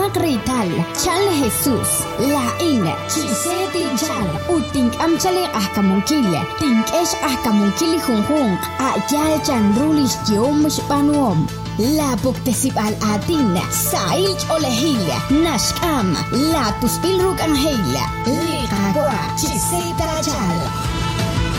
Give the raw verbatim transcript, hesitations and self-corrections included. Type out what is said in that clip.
Rital, Chal Jesús, La Ina, Chise Tinchal, Utink Amchale Ahkamunkile, Tink Esh Ahkamunkili Junjun, Ayal Chanrulish Yomush Panuom. La Puktesip al Atin, Sailch Olehila, Nashkam, La Tuspilruk Angela, Liqagua, Chise Tarachal.